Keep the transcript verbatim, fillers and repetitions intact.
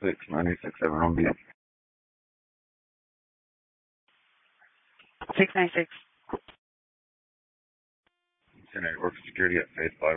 six nine eight six seven on B. six nine six. ten eight, work security at Faith Bible.